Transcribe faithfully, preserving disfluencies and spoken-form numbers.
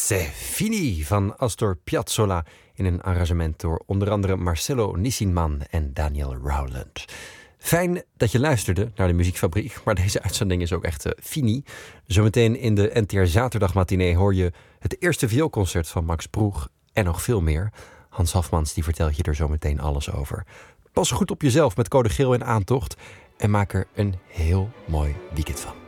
C'est fini van Astor Piazzolla in een arrangement door onder andere Marcello Nissinman en Daniel Rowland. Fijn dat je luisterde naar de Muziekfabriek, maar deze uitzending is ook echt uh, fini. Zometeen in de N T R Zaterdagmatinee hoor je het eerste vioolconcert van Max Broeg en nog veel meer. Hans Hafmans die vertelt je er zometeen alles over. Pas goed op jezelf met code geel in aantocht en maak er een heel mooi weekend van.